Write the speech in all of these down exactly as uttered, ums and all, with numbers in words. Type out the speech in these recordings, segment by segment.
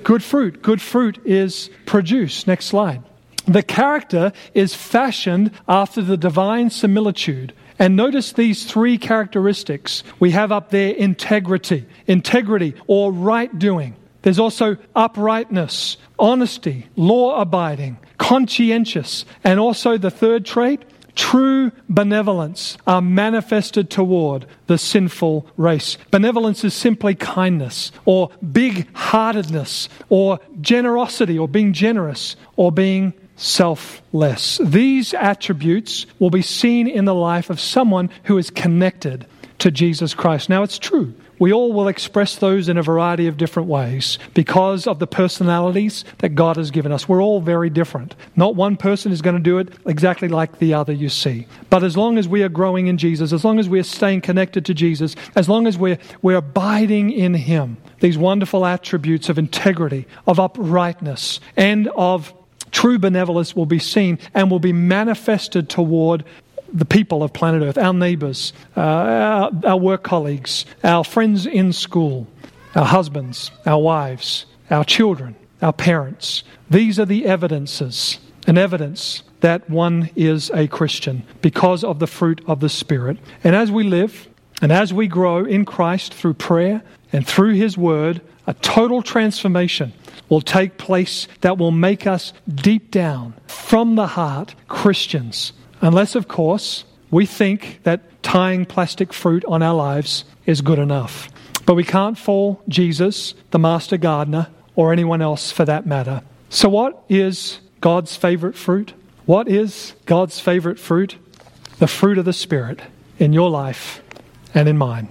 good fruit. Good fruit is produced. Next slide. The character is fashioned after the divine similitude. And notice these three characteristics. We have up there integrity, integrity or right doing. There's also uprightness, honesty, law-abiding, conscientious, and also the third trait, true benevolence are manifested toward the sinful race. Benevolence is simply kindness or big-heartedness or generosity or being generous or being selfless. These attributes will be seen in the life of someone who is connected to Jesus Christ. Now, it's true. We all will express those in a variety of different ways because of the personalities that God has given us. We're all very different. Not one person is going to do it exactly like the other, you see. But as long as we are growing in Jesus, as long as we are staying connected to Jesus, as long as we're, we're abiding in Him, these wonderful attributes of integrity, of uprightness, and of true benevolence will be seen and will be manifested toward the people of planet Earth, our neighbors, uh, our, our work colleagues, our friends in school, our husbands, our wives, our children, our parents. These are the evidences, an evidence that one is a Christian because of the fruit of the Spirit. And as we live and as we grow in Christ through prayer and through His Word, a total transformation will take place that will make us deep down, from the heart, Christians. Unless, of course, we think that tying plastic fruit on our lives is good enough. But we can't fool Jesus, the master gardener, or anyone else for that matter. So what is God's favorite fruit? What is God's favorite fruit? The fruit of the Spirit in your life and in mine.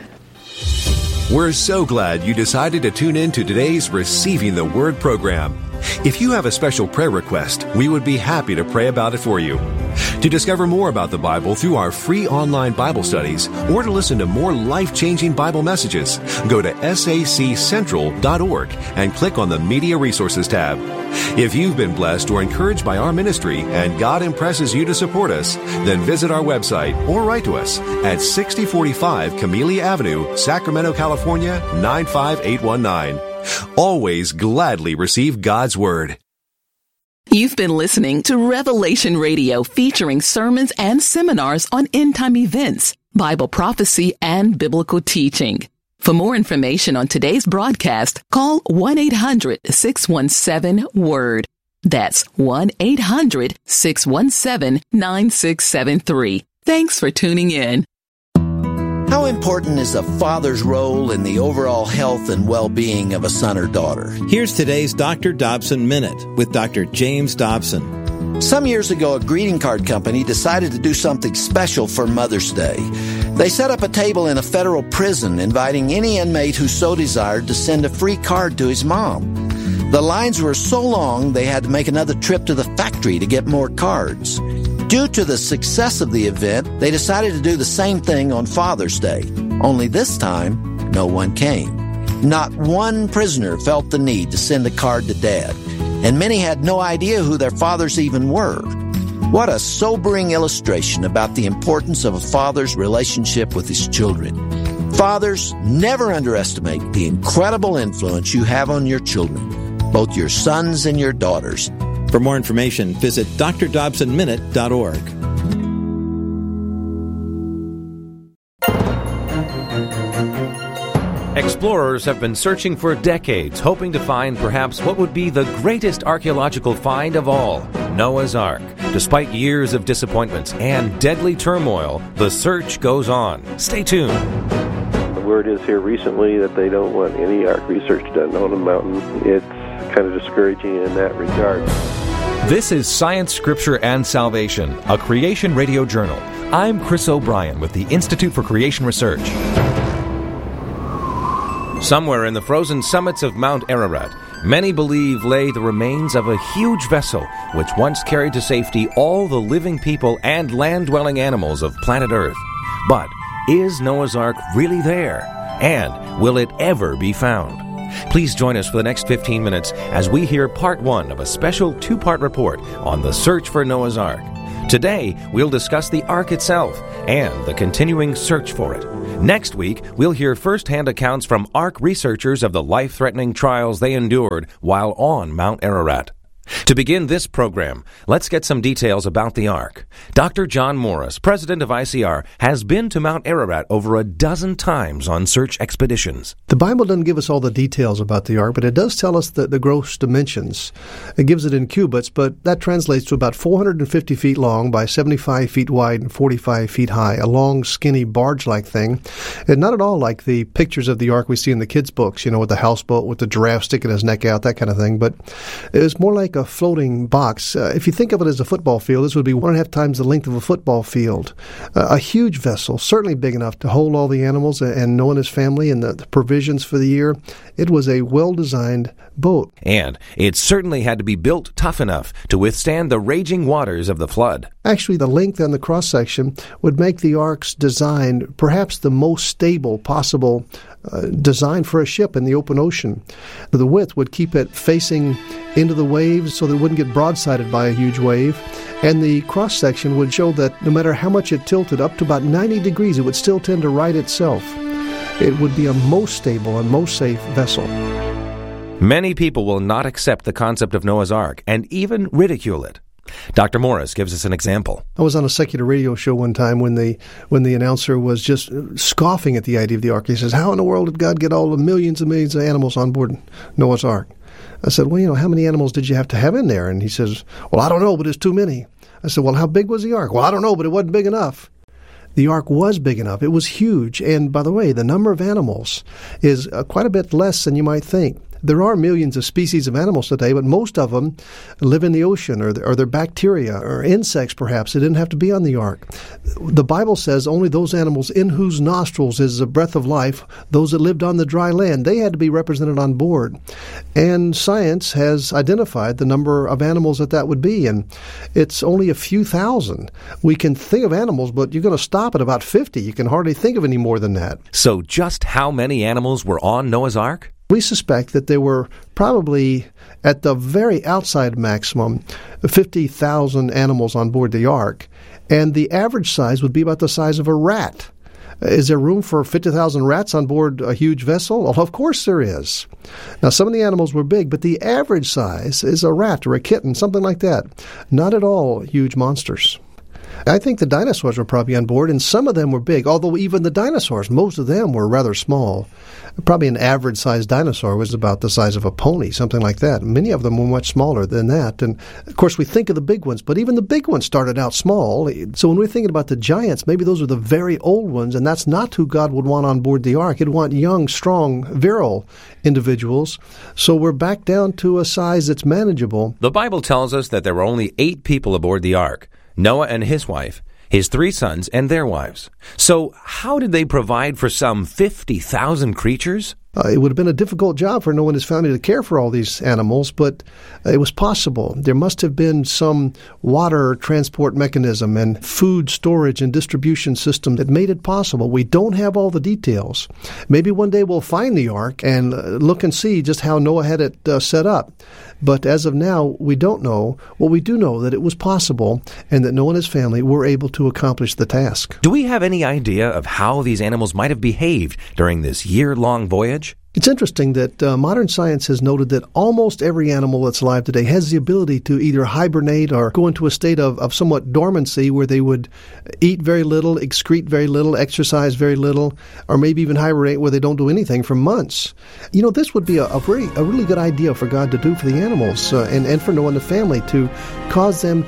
We're so glad you decided to tune in to today's Receiving the Word program. If you have a special prayer request, we would be happy to pray about it for you. To discover more about the Bible through our free online Bible studies or to listen to more life-changing Bible messages, go to S A C central dot org and click on the Media Resources tab. If you've been blessed or encouraged by our ministry and God impresses you to support us, then visit our website or write to us at sixty forty-five Camellia Avenue, Sacramento, California, nine five eight one nine. Always gladly receive God's Word. You've been listening to Revelation Radio, featuring sermons and seminars on end-time events, Bible prophecy, and biblical teaching. For more information on today's broadcast, call one eight hundred six one seven WORD. That's one eight hundred six one seven nine six seven three. Thanks for tuning in. How important is a father's role in the overall health and well-being of a son or daughter? Here's today's Doctor Dobson Minute with Doctor James Dobson. Some years ago, a greeting card company decided to do something special for Mother's Day. They set up a table in a federal prison, inviting any inmate who so desired to send a free card to his mom. The lines were so long, they had to make another trip to the factory to get more cards. Due to the success of the event, they decided to do the same thing on Father's Day. Only this time, no one came. Not one prisoner felt the need to send a card to Dad, and many had no idea who their fathers even were. What a sobering illustration about the importance of a father's relationship with his children. Fathers, never underestimate the incredible influence you have on your children, both your sons and your daughters. For more information, visit D R Dobson Minute dot org. Explorers have been searching for decades, hoping to find perhaps what would be the greatest archaeological find of all, Noah's Ark. Despite years of disappointments and deadly turmoil, the search goes on. Stay tuned. The word is here recently that they don't want any Ark research done on the mountain. It's kind of discouraging in that regard. This is Science, Scripture, and Salvation, a Creation Radio Journal. I'm Chris O'Brien with the Institute for Creation Research. Somewhere in the frozen summits of Mount Ararat, many believe lay the remains of a huge vessel which once carried to safety all the living people and land-dwelling animals of planet Earth. But is Noah's Ark really there? And will it ever be found? Please join us for the next fifteen minutes as we hear part one of a special two-part report on the search for Noah's Ark. Today, we'll discuss the Ark itself and the continuing search for it. Next week, we'll hear first-hand accounts from Ark researchers of the life-threatening trials they endured while on Mount Ararat. To begin this program, let's get some details about the Ark. Doctor John Morris, president of I C R, has been to Mount Ararat over a dozen times on search expeditions. The Bible doesn't give us all the details about the Ark, but it does tell us the, the gross dimensions. It gives it in cubits, but that translates to about four hundred fifty feet long by seventy-five feet wide and forty-five feet high, a long, skinny, barge-like thing. And not at all like the pictures of the Ark we see in the kids' books, you know, with the houseboat, with the giraffe sticking his neck out, that kind of thing. But it was more like a floating box. Uh, if you think of it as a football field, this would be one and a half times the length of a football field. Uh, a huge vessel, certainly big enough to hold all the animals and Noah and his family and the, the provisions for the year. It was a well-designed boat. And it certainly had to be built tough enough to withstand the raging waters of the flood. Actually, the length and the cross-section would make the Ark's design perhaps the most stable possible uh, design for a ship in the open ocean. The width would keep it facing into the waves so that it wouldn't get broadsided by a huge wave. And the cross-section would show that no matter how much it tilted, up to about ninety degrees, it would still tend to right itself. It would be a most stable and most safe vessel. Many people will not accept the concept of Noah's Ark and even ridicule it. Doctor Morris gives us an example. I was on a secular radio show one time when the when the announcer was just scoffing at the idea of the Ark. He says, how in the world did God get all the millions and millions of animals on board Noah's Ark? I said, well, you know, how many animals did you have to have in there? And he says, well, I don't know, but it's too many. I said, well, how big was the Ark? Well, I don't know, but it wasn't big enough. The Ark was big enough. It was huge. And by the way, the number of animals is uh, quite a bit less than you might think. There are millions of species of animals today, but most of them live in the ocean, or, or they're bacteria or insects, perhaps. They didn't have to be on the Ark. The Bible says only those animals in whose nostrils is the breath of life, those that lived on the dry land, they had to be represented on board. And science has identified the number of animals that that would be, and it's only a few thousand. We can think of animals, but you're going to stop at about fifty. You can hardly think of any more than that. So just how many animals were on Noah's Ark? We suspect that there were probably, at the very outside maximum, fifty thousand animals on board the Ark, and the average size would be about the size of a rat. Is there room for fifty thousand rats on board a huge vessel? Well, of course there is. Now, some of the animals were big, but the average size is a rat or a kitten, something like that. Not at all huge monsters. I think the dinosaurs were probably on board, and some of them were big, although even the dinosaurs, most of them were rather small. Probably an average-sized dinosaur was about the size of a pony, something like that. Many of them were much smaller than that. And, of course, we think of the big ones, but even the big ones started out small. So when we're thinking about the giants, maybe those are the very old ones, and that's not who God would want on board the Ark. He'd want young, strong, virile individuals. So we're back down to a size that's manageable. The Bible tells us that there were only eight people aboard the Ark: Noah and his wife, his three sons, and their wives. So how did they provide for some fifty thousand creatures? Uh, it would have been a difficult job for Noah and his family to care for all these animals, but it was possible. There must have been some water transport mechanism and food storage and distribution system that made it possible. We don't have all the details. Maybe one day we'll find the Ark and uh, look and see just how Noah had it uh, set up. But as of now, we don't know. Well, we do know that it was possible and that Noah and his family were able to accomplish the task. Do we have any idea of how these animals might have behaved during this year-long voyage? It's interesting that uh, modern science has noted that almost every animal that's alive today has the ability to either hibernate or go into a state of, of somewhat dormancy where they would eat very little, excrete very little, exercise very little, or maybe even hibernate where they don't do anything for months. You know, this would be a, a, very, a really good idea for God to do for the animals uh, and, and for Noah and the family, to cause them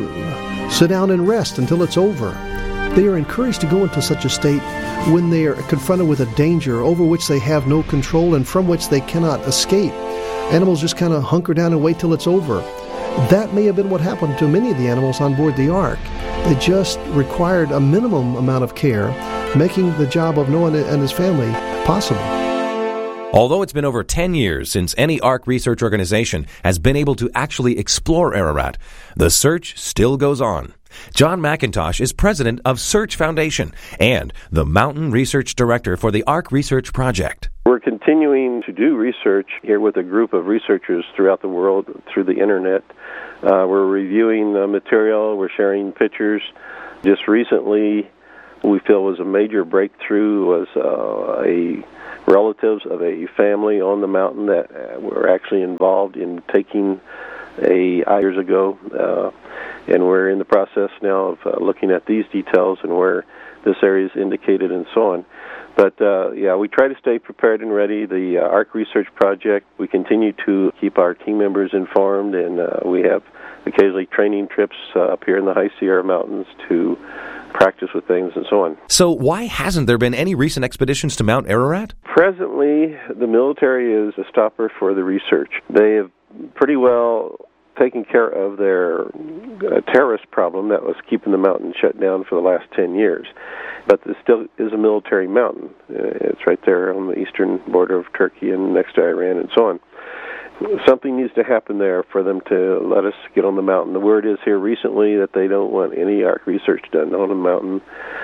to sit down and rest until it's over. They are encouraged to go into such a state when they are confronted with a danger over which they have no control and from which they cannot escape. Animals just kind of hunker down and wait till it's over. That may have been what happened to many of the animals on board the Ark. They just required a minimum amount of care, making the job of Noah and his family possible. Although it's been over ten years since any ARC research organization has been able to actually explore Ararat, the search still goes on. John McIntosh is president of Search Foundation and the Mountain Research Director for the ARC Research Project. We're continuing to do research here with a group of researchers throughout the world through the internet. Uh, we're reviewing uh, material, we're sharing pictures. Just recently, we feel was a major breakthrough was uh, a relatives of a family on the mountain that uh, were actually involved in taking a years ago, uh, and we're in the process now of uh, looking at these details and where this area is indicated and so on. But uh, yeah, we try to stay prepared and ready. The uh, ARC Research Project, we continue to keep our team members informed, and uh, we have occasionally training trips uh, up here in the High Sierra Mountains to practice with things and so on. So why hasn't there been any recent expeditions to Mount Ararat? Presently, the military is a stopper for the research. They have pretty well taken care of their uh, terrorist problem that was keeping the mountain shut down for the last ten years. But it still is a military mountain. Uh, it's right there on the eastern border of Turkey and next to Iran and so on. Something needs to happen there for them to let us get on the mountain. The word is here recently that they don't want any ARC research done on the mountain.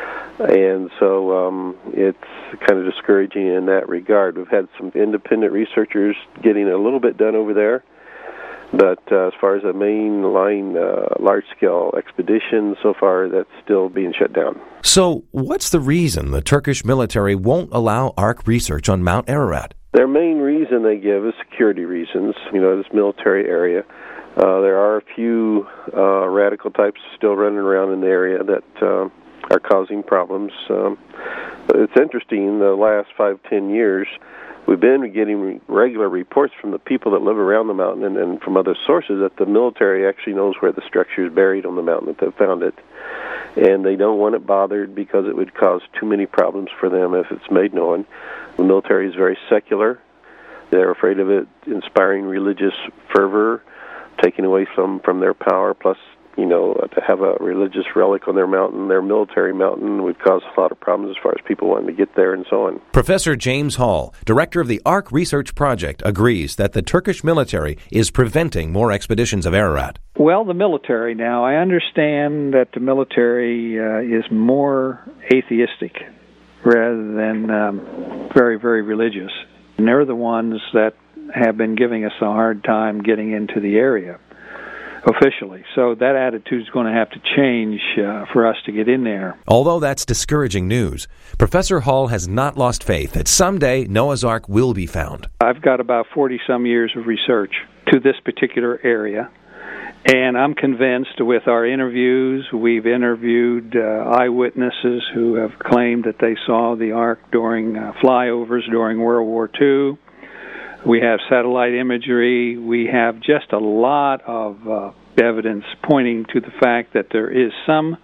And so um, it's kind of discouraging in that regard. We've had some independent researchers getting a little bit done over there. But uh, as far as a mainline uh, large-scale expedition, so far that's still being shut down. So what's the reason the Turkish military won't allow ARC research on Mount Ararat? Their main reason they give is security reasons. You know, this military area. Uh, there are a few uh, radical types still running around in the area that uh, are causing problems. Um, but it's interesting, the last five, ten years, we've been getting regular reports from the people that live around the mountain and, and from other sources that the military actually knows where the structure is buried on the mountain, that they've found it. And they don't want it bothered because it would cause too many problems for them if it's made known. The military is very secular. They're afraid of it inspiring religious fervor, taking away some from their power, plus, you know, to have a religious relic on their mountain, their military mountain, would cause a lot of problems as far as people wanting to get there and so on. Professor James Hall, director of the ARC Research Project, agrees that the Turkish military is preventing more expeditions of Ararat. Well, the military now, I understand that the military uh, is more atheistic rather than um, very, very religious. And they're the ones that have been giving us a hard time getting into the area officially. So that attitude is going to have to change uh, for us to get in there. Although that's discouraging news, Professor Hall has not lost faith that someday Noah's Ark will be found. I've got about forty-some years of research to this particular area, and I'm convinced with our interviews, we've interviewed uh, eyewitnesses who have claimed that they saw the Ark during uh, flyovers during World War Two. We have satellite imagery. We have just a lot of uh, evidence pointing to the fact that there is some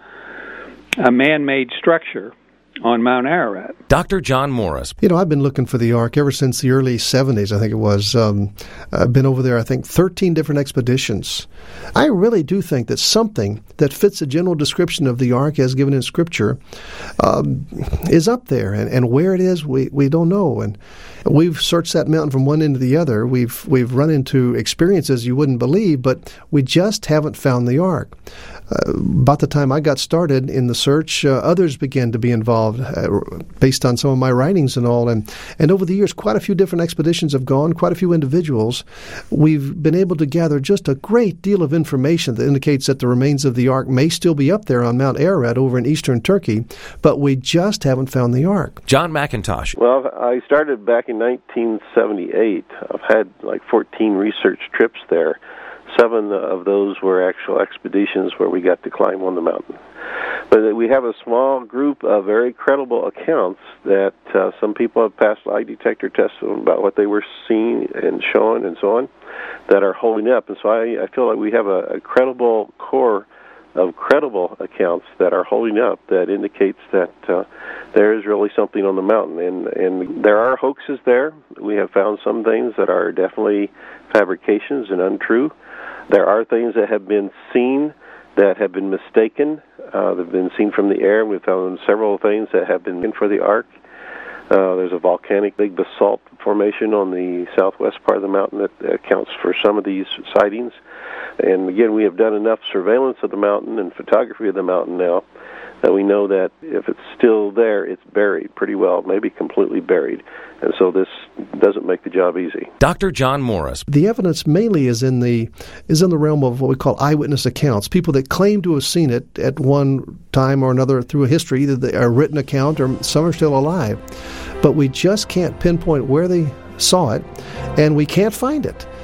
a man-made structure on Mount Ararat. Doctor John Morris. You know, I've been looking for the Ark ever since the early seventies, I think it was. Um, I've been over there, I think, thirteen different expeditions. I really do think that something that fits the general description of the Ark as given in Scripture um, is up there. And, and where it is, we, we don't know. And we've searched that mountain from one end to the other. We've, we've run into experiences you wouldn't believe, but we just haven't found the Ark. Uh, about the time I got started in the search, uh, others began to be involved uh, based on some of my writings and all. And, and over the years, quite a few different expeditions have gone, quite a few individuals. We've been able to gather just a great deal of information that indicates that the remains of the Ark may still be up there on Mount Ararat over in eastern Turkey, but we just haven't found the Ark. John McIntosh. Well, I started back in nineteen seventy-eight. I've had like fourteen research trips there. Seven of those were actual expeditions where we got to climb on the mountain. But we have a small group of very credible accounts that uh, some people have passed lie detector tests about what they were seeing and showing and so on that are holding up. And so I, I feel like we have a, a credible core of credible accounts that are holding up that indicates that uh, there is really something on the mountain. And, and there are hoaxes there. We have found some things that are definitely fabrications and untrue. There are things that have been seen that have been mistaken. Uh, they've been seen from the air. We've found several things that have been in for the Ark. Uh, there's a volcanic big basalt formation on the southwest part of the mountain that accounts for some of these sightings. And again, we have done enough surveillance of the mountain and photography of the mountain now that we know that if it's still there, it's buried pretty well, maybe completely buried. And so this doesn't make the job easy. Doctor John Morris. The evidence mainly is in the is in the realm of what we call eyewitness accounts, people that claim to have seen it at one time or another through history, either a written account or some are still alive. But we just can't pinpoint where they saw it, and we can't find it.